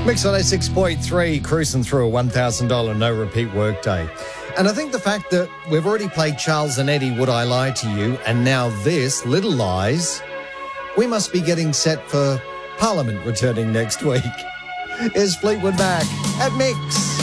Mix on 6.3, cruising through a $1,000 no-repeat workday. And I think the fact that we've already played Charles and Eddie, Would I Lie to You, and now this, Little Lies, we must be getting set for Parliament returning next week. Here's Fleetwood Mac at Mix.